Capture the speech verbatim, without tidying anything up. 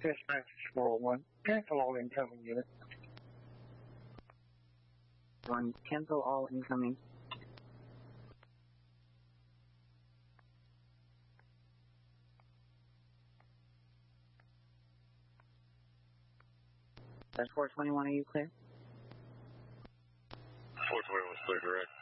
Dispatch four one. Cancel all incoming units. One, cancel all incoming. That's four twenty-one, are you clear? four twenty-one is clear, correct.